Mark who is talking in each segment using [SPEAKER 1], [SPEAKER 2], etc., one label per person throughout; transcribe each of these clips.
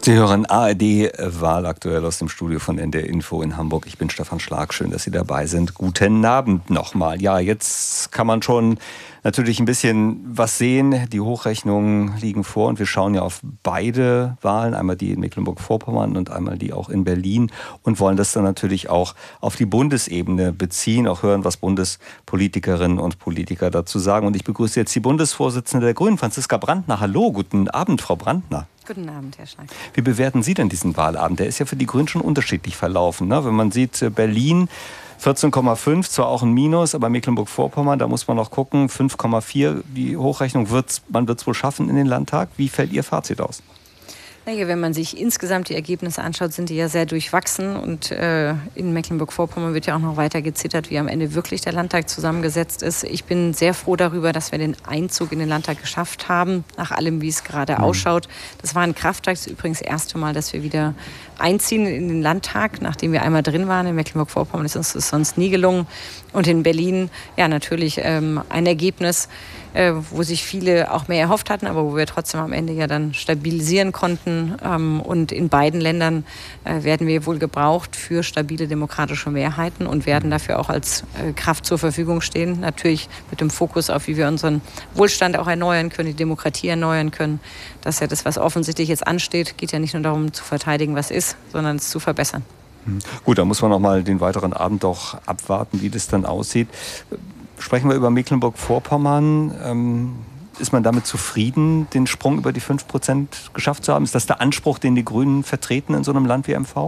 [SPEAKER 1] Sie hören ARD Wahlaktuell aus dem Studio von NDR Info in Hamburg. Ich bin Stefan Schlag, schön, dass Sie dabei sind. Guten Abend nochmal. Ja, jetzt kann man schon natürlich ein bisschen was sehen. Die Hochrechnungen liegen vor und wir schauen ja auf beide Wahlen, einmal die in Mecklenburg-Vorpommern und einmal die auch in Berlin und wollen das dann natürlich auch auf die Bundesebene beziehen, auch hören, was Bundespolitikerinnen und Politiker dazu sagen. Und ich begrüße jetzt die Bundesvorsitzende der Grünen, Franziska Brantner. Hallo, guten Abend, Frau Brantner.
[SPEAKER 2] Guten Abend, Herr Schlag.
[SPEAKER 1] Wie bewerten Sie denn diesen Wahlabend? Der ist ja für die Grünen schon unterschiedlich verlaufen, ne? Wenn man sieht, Berlin 14,5, zwar auch ein Minus, aber Mecklenburg-Vorpommern, da muss man noch gucken, 5,4, die Hochrechnung, man wird es wohl schaffen in den Landtag. Wie fällt Ihr Fazit aus?
[SPEAKER 2] Naja, wenn man sich insgesamt die Ergebnisse anschaut, sind die ja sehr durchwachsen. Und in Mecklenburg-Vorpommern wird ja auch noch weiter gezittert, wie am Ende wirklich der Landtag zusammengesetzt ist. Ich bin sehr froh darüber, dass wir den Einzug in den Landtag geschafft haben, nach allem, wie es gerade ausschaut. Das war ein Krafttag, das ist übrigens das erste Mal, dass wir wieder einziehen in den Landtag, nachdem wir einmal drin waren. In Mecklenburg-Vorpommern ist uns das sonst nie gelungen. Und in Berlin, ja, natürlich ein Ergebnis, wo sich viele auch mehr erhofft hatten, aber wo wir trotzdem am Ende ja dann stabilisieren konnten. Und in beiden Ländern werden wir wohl gebraucht für stabile demokratische Mehrheiten und werden dafür auch als Kraft zur Verfügung stehen. Natürlich mit dem Fokus auf, wie wir unseren Wohlstand auch erneuern können, die Demokratie erneuern können. Das ist ja das, was offensichtlich jetzt ansteht. Geht ja nicht nur darum zu verteidigen, was ist, sondern es zu verbessern.
[SPEAKER 1] Gut, da muss man noch mal den weiteren Abend auch abwarten, wie das dann aussieht. Sprechen wir über Mecklenburg-Vorpommern. Ist man damit zufrieden, den Sprung über die 5% geschafft zu haben? Ist das der Anspruch, den die Grünen vertreten in so einem Land wie MV?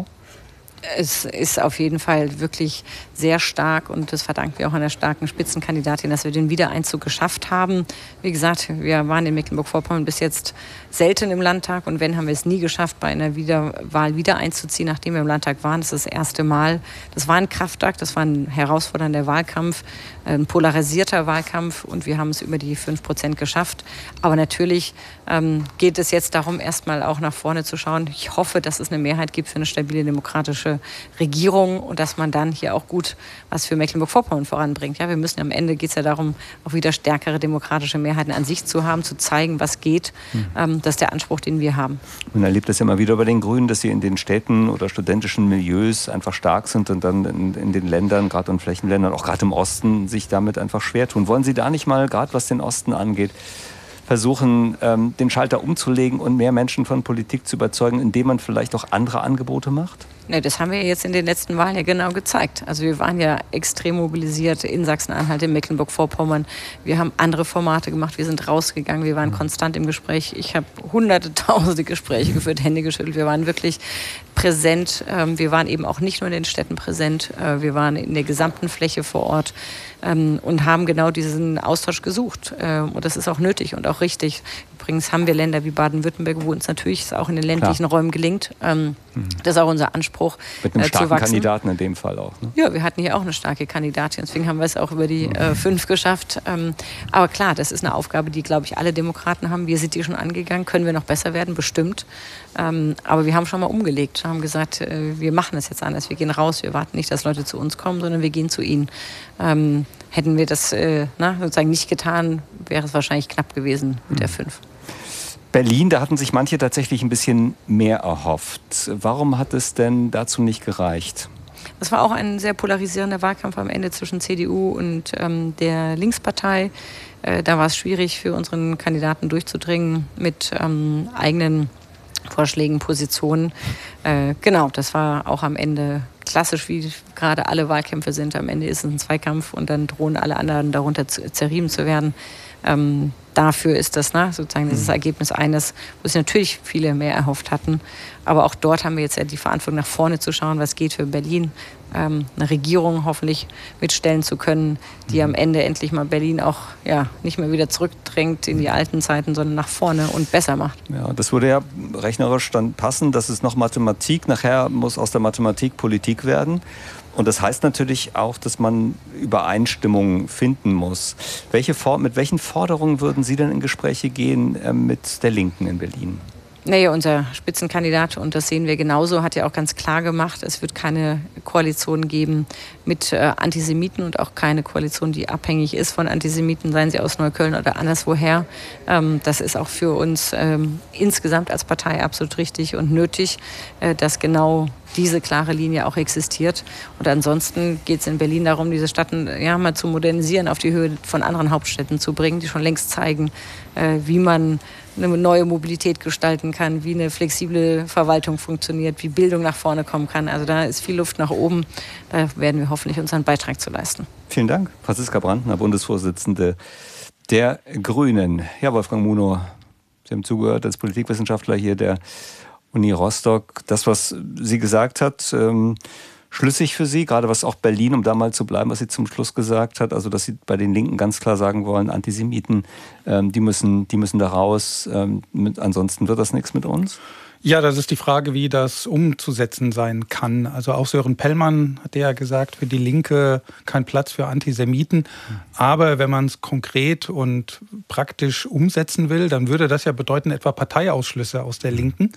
[SPEAKER 2] Es ist auf jeden Fall wirklich sehr stark und das verdanken wir auch einer starken Spitzenkandidatin, dass wir den Wiedereinzug geschafft haben. Wie gesagt, wir waren in Mecklenburg-Vorpommern bis jetzt selten im Landtag und wenn, haben wir es nie geschafft, bei einer Wahl wieder einzuziehen, nachdem wir im Landtag waren. Das ist das erste Mal. Das war ein Kraftakt, das war ein herausfordernder Wahlkampf, ein polarisierter Wahlkampf und wir haben es über die 5% geschafft. Aber natürlich geht es jetzt darum, erstmal auch nach vorne zu schauen. Ich hoffe, dass es eine Mehrheit gibt für eine stabile demokratische Regierung und dass man dann hier auch gut was für Mecklenburg-Vorpommern voranbringt. Ja, wir müssen am Ende, geht es ja darum, auch wieder stärkere demokratische Mehrheiten an sich zu haben, zu zeigen, was geht. Das ist der Anspruch, den wir haben. Man
[SPEAKER 1] erlebt das ja immer wieder bei den Grünen, dass sie in den Städten oder studentischen Milieus einfach stark sind und dann in den Ländern, gerade in Flächenländern, auch gerade im Osten, sich damit einfach schwer tun. Wollen Sie da nicht mal, gerade was den Osten angeht, versuchen, den Schalter umzulegen und mehr Menschen von Politik zu überzeugen, indem man vielleicht auch andere Angebote macht?
[SPEAKER 2] Ne, das haben wir jetzt in den letzten Wahlen ja genau gezeigt. Also wir waren ja extrem mobilisiert in Sachsen-Anhalt, in Mecklenburg-Vorpommern. Wir haben andere Formate gemacht, wir sind rausgegangen, wir waren konstant im Gespräch. Ich habe hunderte, tausende Gespräche geführt, Hände geschüttelt. Wir waren wirklich präsent. Wir waren eben auch nicht nur in den Städten präsent, wir waren in der gesamten Fläche vor Ort und haben genau diesen Austausch gesucht. Und das ist auch nötig und auch richtig. Übrigens haben wir Länder wie Baden-Württemberg, wo uns natürlich auch in den ländlichen Räumen gelingt. Das ist auch unser Anspruch.
[SPEAKER 1] Mit einem starken Kandidaten in dem Fall auch. Ne?
[SPEAKER 2] Ja, wir hatten hier auch eine starke Kandidatin. Deswegen haben wir es auch über die 5 geschafft. Aber klar, das ist eine Aufgabe, die, glaube ich, alle Demokraten haben. Wir sind die schon angegangen. Können wir noch besser werden? Bestimmt. Aber wir haben schon mal umgelegt. Wir haben gesagt, wir machen es jetzt anders. Wir gehen raus. Wir warten nicht, dass Leute zu uns kommen, sondern wir gehen zu ihnen. Hätten wir das sozusagen nicht getan, wäre es wahrscheinlich knapp gewesen mit der 5.
[SPEAKER 1] Berlin, da hatten sich manche tatsächlich ein bisschen mehr erhofft. Warum hat es denn dazu nicht gereicht?
[SPEAKER 2] Das war auch ein sehr polarisierender Wahlkampf am Ende zwischen CDU und der Linkspartei. Da war es schwierig für unseren Kandidaten durchzudringen mit eigenen Vorschlägen, Positionen. Genau, das war auch am Ende klassisch, wie gerade alle Wahlkämpfe sind. Am Ende ist es ein Zweikampf und dann drohen alle anderen darunter zerrieben zu werden. Dafür ist das sozusagen das Ergebnis eines, wo sich natürlich viele mehr erhofft hatten. Aber auch dort haben wir jetzt ja die Verantwortung, nach vorne zu schauen, was geht für Berlin. Eine Regierung hoffentlich mitstellen zu können, die am Ende endlich mal Berlin auch nicht mehr wieder zurückdrängt in die alten Zeiten, sondern nach vorne und besser macht.
[SPEAKER 1] Ja, das würde ja rechnerisch dann passen. Das ist noch Mathematik. Nachher muss aus der Mathematik Politik werden. Und das heißt natürlich auch, dass man Übereinstimmung finden muss. Mit welchen Forderungen würden Sie denn in Gespräche gehen mit der Linken in Berlin?
[SPEAKER 2] Naja, unser Spitzenkandidat, und das sehen wir genauso, hat ja auch ganz klar gemacht, es wird keine Koalition geben mit Antisemiten und auch keine Koalition, die abhängig ist von Antisemiten, seien sie aus Neukölln oder anderswoher. Das ist auch für uns insgesamt als Partei absolut richtig und nötig, dass genau diese klare Linie auch existiert. Und ansonsten geht es in Berlin darum, diese Stadt mal zu modernisieren, auf die Höhe von anderen Hauptstädten zu bringen, die schon längst zeigen, wie man eine neue Mobilität gestalten kann, wie eine flexible Verwaltung funktioniert, wie Bildung nach vorne kommen kann. Also da ist viel Luft nach oben. Da werden wir hoffentlich unseren Beitrag zu leisten.
[SPEAKER 1] Vielen Dank, Franziska Brandner, Bundesvorsitzende der Grünen. Ja, Wolfgang Munow, Sie haben zugehört als Politikwissenschaftler hier der Uni Rostock. Das, was sie gesagt hat, schlüssig für Sie, gerade was auch Berlin, um da mal zu bleiben, was sie zum Schluss gesagt hat, also dass Sie bei den Linken ganz klar sagen wollen, Antisemiten, die müssen da raus, ansonsten wird das nichts mit uns?
[SPEAKER 3] Ja, das ist die Frage, wie das umzusetzen sein kann. Also auch Sören Pellmann hat ja gesagt, für die Linke kein Platz für Antisemiten. Aber wenn man es konkret und praktisch umsetzen will, dann würde das ja bedeuten, etwa Parteiausschlüsse aus der Linken.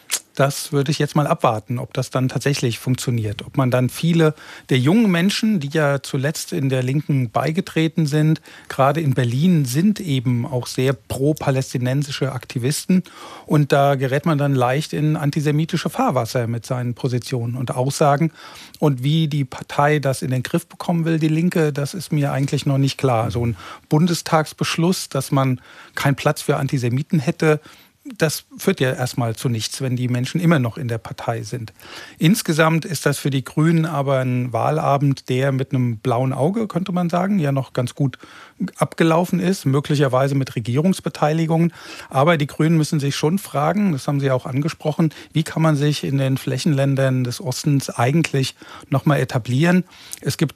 [SPEAKER 3] Das würde ich jetzt mal abwarten, ob das dann tatsächlich funktioniert. Ob man dann viele der jungen Menschen, die ja zuletzt in der Linken beigetreten sind, gerade in Berlin, sind eben auch sehr pro-palästinensische Aktivisten. Und da gerät man dann leicht in antisemitische Fahrwasser mit seinen Positionen und Aussagen. Und wie die Partei das in den Griff bekommen will, die Linke, das ist mir eigentlich noch nicht klar. So ein Bundestagsbeschluss, dass man keinen Platz für Antisemiten hätte, das führt ja erstmal zu nichts, wenn die Menschen immer noch in der Partei sind. Insgesamt ist das für die Grünen aber ein Wahlabend, der mit einem blauen Auge, könnte man sagen, ja noch ganz gut abgelaufen ist, möglicherweise mit Regierungsbeteiligung. Aber die Grünen müssen sich schon fragen, das haben Sie auch angesprochen, wie kann man sich in den Flächenländern des Ostens eigentlich nochmal etablieren? Es gibt